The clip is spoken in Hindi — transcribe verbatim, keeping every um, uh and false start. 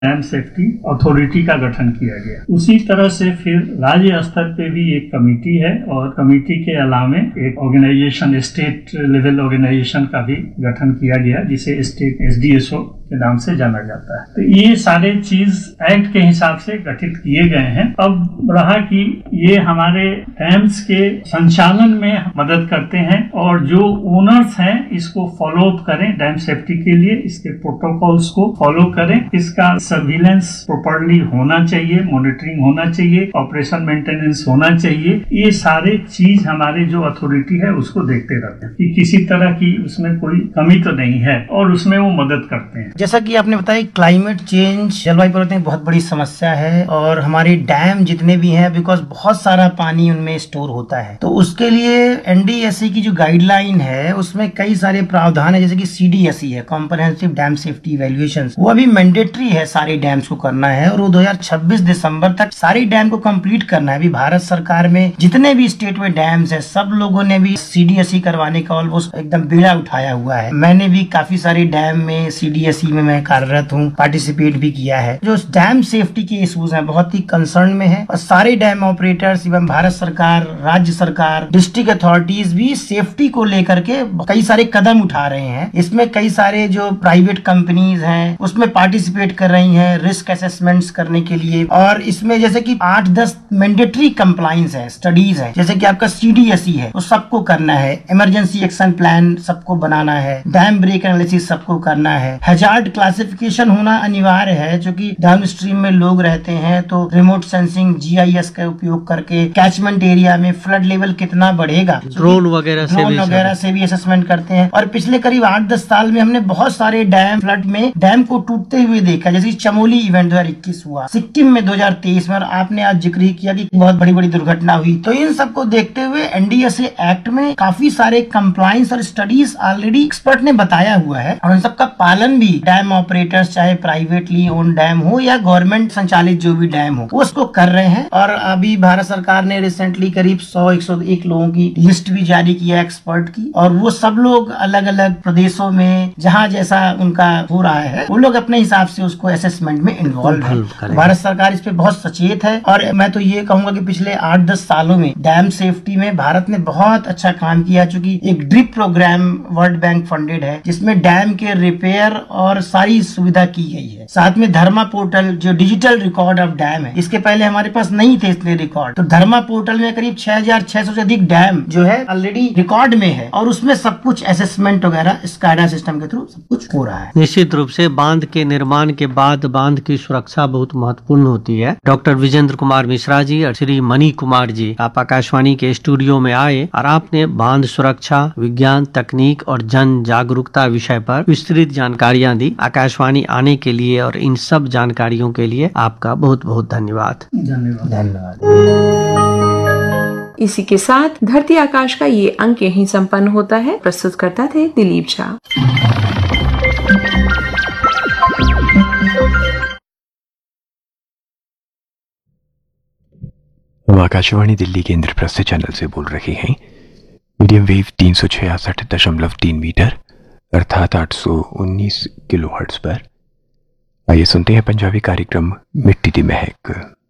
डैम सेफ्टी अथॉरिटी का गठन किया गया। उसी तरह से फिर राज्य स्तर पे भी एक कमेटी है और कमेटी के अलावा एक ऑर्गेनाइजेशन, स्टेट लेवल ऑर्गेनाइजेशन का भी गठन किया गया, जिसे state S D S O के नाम से जाना जाता है। तो ये सारे चीज एक्ट के हिसाब से गठित किए गए हैं। अब रहा कि ये हमारे डैम्स के संचालन में मदद करते हैं और जो ओनर्स हैं इसको फॉलो अप करें, डैम सेफ्टी के लिए इसके प्रोटोकॉल्स को फॉलो करें, इसका सर्विलेंस प्रॉपर्ली होना चाहिए, मॉनिटरिंग होना चाहिए, ऑपरेशन मेंटेनेंस होना चाहिए। ये सारे चीज हमारे जो अथॉरिटी है उसको देखते रहते हैं कि किसी तरह की उसमें कोई कमी तो नहीं है और उसमें वो मदद करते हैं। जैसा कि आपने बताया, क्लाइमेट चेंज, जलवायु परिवर्तन बहुत बड़ी समस्या है और हमारे डैम जितने भी हैं, बिकॉज बहुत सारा पानी उनमें स्टोर होता है, तो उसके लिए एन डी एस ई की जो गाइडलाइन है उसमें कई सारे प्रावधान है, जैसे कि सी डी एस ई है, कॉम्प्रिहेंसिव डैम सेफ्टी इवैल्यूएशन, वो अभी मैंडेटरी है सारे डैम्स को करना है और वो दो हजार छब्बीस दिसंबर तक सारे डैम को कंप्लीट करना है। अभी भारत सरकार में जितने भी स्टेट में डैम्स है सब लोगों ने भी सी डी एस ई करवाने का ऑलमोस्ट एकदम बीड़ा उठाया हुआ है। मैंने भी काफी सारे डैम में सी डी एस ई में मैं कार्यरत हूँ, पार्टिसिपेट भी किया है। जो डैम सेफ्टी के इश्यूज हैं बहुत ही कंसर्न में है और सारे डैम ऑपरेटर्स एवं भारत सरकार, राज्य सरकार, डिस्ट्रिक्ट अथॉरिटीज भी सेफ्टी को लेकर के कई सारे कदम उठा रहे हैं। इसमें कई सारे जो प्राइवेट कंपनीज हैं उसमें पार्टिसिपेट कर रही हैं रिस्क असेसमेंट्स करने के लिए, और इसमें जैसे कि आठ दस मैंडेटरी कंप्लाइंस है, स्टडीज है, जैसे कि आपका सी डी एस ई है वो सबको करना है, इमरजेंसी एक्शन प्लान सबको बनाना है, डैम ब्रेक एनालिसिस सबको करना है, हैजार्ड क्लासिफिकेशन होना अनिवार्य है, जो कि डाउन स्ट्रीम में लोग रहते हैं तो remote sensing ji I S का उपयोग करके कैचमेंट एरिया में फ्लड लेवल कितना बढ़ेगा, ड्रोन वगैरह से ड्रोन वगैरह से भी असेसमेंट करते हैं। और पिछले करीब आठ दस साल में हमने बहुत सारे डैम फ्लड में डैम को टूटते हुए देखा, जैसे चमोली इवेंट दो हजार इक्कीस हुआ, सिक्किम में दो हजार तेईस में, और आपने आज जिक्र ही किया कि बहुत बड़ी बड़ी दुर्घटना हुई। तो इन सबको देखते हुए N D S A act में काफी सारे कंप्लायंस और स्टडीज ऑलरेडी एक्सपर्ट ने बताया हुआ है और उन सबका पालन भी डैम ऑपरेटर्स, चाहे प्राइवेटली ओन डैम हो या गवर्नमेंट संचालित जो भी डैम हो, वो उसको कर रहे हैं। और अभी भारत सरकार ने रिसेंटली करीब सौ एक सौ एक लोगों की लिस्ट भी जारी किया एक्सपर्ट की, और वो सब लोग अलग अलग प्रदेशों में जहाँ जैसा उनका हो रहा है वो लोग अपने हिसाब से उसको असेसमेंट में इन्वॉल्व है। भारत सरकार इस पे बहुत सचेत है और मैं तो ये कहूंगा कि पिछले आठ दस सालों में डैम सेफ्टी में भारत ने बहुत अच्छा काम किया, चूंकि एक drip programme world bank funded है जिसमें डैम के रिपेयर और सारी सुविधा की गई है। साथ में धर्मा पोर्टल जो डिजिटल रिकॉर्ड ऑफ डैम है, इसके पहले हमारे पास नहीं थे इतने रिकॉर्ड, तो धर्मा पोर्टल में करीब छह हजार छह सौ से अधिक डैम जो है ऑलरेडी रिकॉर्ड में है और उसमें सब कुछ असेसमेंट वगैरह स्काडा सिस्टम के थ्रू सब कुछ हो रहा है। निश्चित रूप से बांध के निर्माण के बाद बांध की सुरक्षा बहुत महत्वपूर्ण होती है। डॉक्टर विजेंद्र कुमार मिश्रा जी और श्री मणि कुमार जी, आप आकाशवाणी के स्टूडियो में आए और आपने बांध सुरक्षा, विज्ञान, तकनीक और जन जागरूकता विषय पर विस्तृत जानकारियां दी। आकाशवाणी आने के लिए और इन सब जानकारियों के लिए आपका बहुत बहुत धन्यवाद। धन्यवाद धन्यवाद। इसी के साथ धरती आकाश का ये अंक यहीं संपन्न होता है। प्रस्तुत करता थे दिलीप झा। हम आकाशवाणी दिल्ली केंद्र प्रस्तुत चैनल से बोल रहे हैं। मीडियम वेव तीन सौ छियासठ दशमलव तीन मीटर अर्थात आठ सौ उन्नीस किलो हर्ट्ज पर। आइए सुनते हैं पंजाबी कार्यक्रम मिट्टी दी महक।